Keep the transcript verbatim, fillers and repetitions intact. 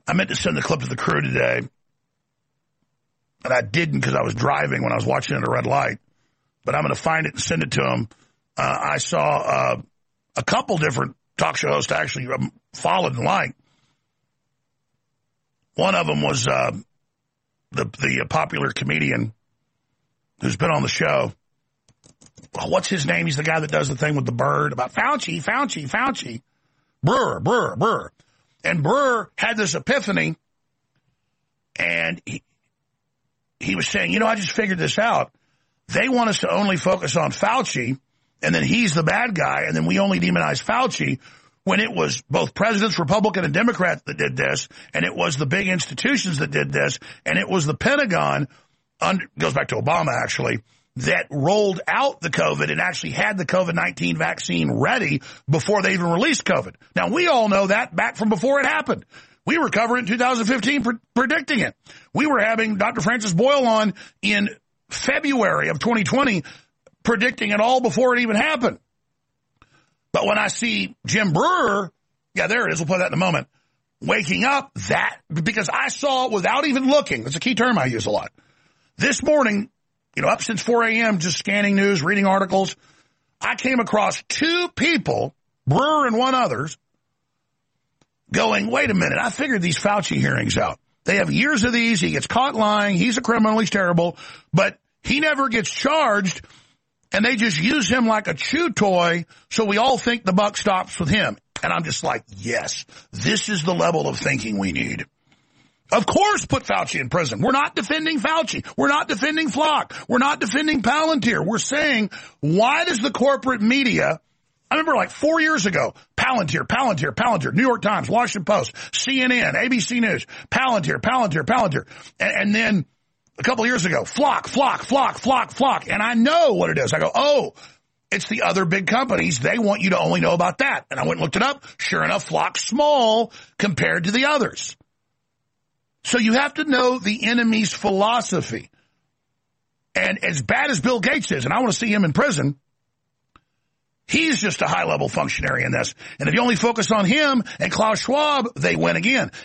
I meant to send the clip to the crew today, and I didn't because I was driving when I was watching it at a red light. But I'm going to find it and send it to them. Uh, I saw uh, a couple different talk show hosts I actually um, followed and liked. One of them was uh, the the popular comedian who's been on the show. Well, what's his name? He's the guy that does the thing with the bird about Fauci, Fauci, Fauci. Brewer, Brewer, Brewer. And Brewer had this epiphany, and he, he was saying, you know, I just figured this out. They want us to only focus on Fauci, and then he's the bad guy, and then we only demonize Fauci, when it was both presidents, Republican and Democrat, that did this, and it was the big institutions that did this, and it was the Pentagon, under, goes back to Obama, actually, that rolled out the COVID and actually had the COVID nineteen vaccine ready before they even released COVID. Now, we all know that back from before it happened. We were covering it in two thousand fifteen, pre- predicting it. We were having Doctor Francis Boyle on in February of twenty twenty, predicting it all before it even happened. But when I see Jim Brewer, yeah, there it is, we'll play that in a moment, waking up, that, because I saw without even looking, that's a key term I use a lot. This morning, you know, up since four a.m., just scanning news, reading articles, I came across two people, Brewer and one others, going, wait a minute, I figured these Fauci hearings out. They have years of these. He gets caught lying. He's a criminal. He's terrible. But he never gets charged, and they just use him like a chew toy, so we all think the buck stops with him. And I'm just like, yes, this is the level of thinking we need. Of course, put Fauci in prison. We're not defending Fauci. We're not defending Flock. We're not defending Palantir. We're saying, why does the corporate media, I remember like four years ago, Palantir, Palantir, Palantir, New York Times, Washington Post, C N N, A B C News, Palantir, Palantir, Palantir. And, and then a couple years ago, Flock, Flock, Flock, Flock, Flock. And I know what it is. I go, oh, it's the other big companies. They want you to only know about that. And I went and looked it up. Sure enough, Flock's small compared to the others. So you have to know the enemy's philosophy. And as bad as Bill Gates is, and I want to see him in prison, he's just a high-level functionary in this. And if you only focus on him and Klaus Schwab, they win again.